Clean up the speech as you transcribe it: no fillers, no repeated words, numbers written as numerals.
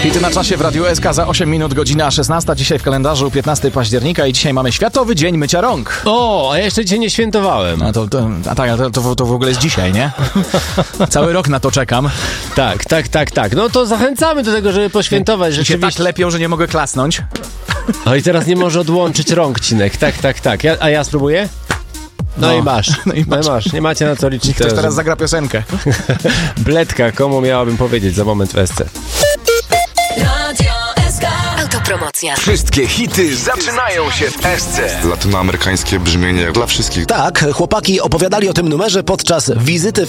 Hity na czasie w Radiu SK za 8 minut, godzina 16. Dzisiaj w kalendarzu 15 października i dzisiaj mamy Światowy Dzień Mycia Rąk. O, a ja jeszcze dzisiaj nie świętowałem. To w ogóle jest dzisiaj, nie? Cały rok na to czekam. Tak. No to zachęcamy do tego, żeby poświętować. Się tak lepią, że nie mogę klasnąć. O, i teraz nie może odłączyć rąk Cinek. Tak. A ja spróbuję? No i masz. Nie macie na co liczyć. Ktoś teraz zagra piosenkę. Bledka, komu miałabym powiedzieć za moment w SC. Autopromocja. Wszystkie hity zaczynają się w SC. Latynoamerykańskie brzmienie dla wszystkich. Tak, chłopaki opowiadali o tym numerze podczas wizyty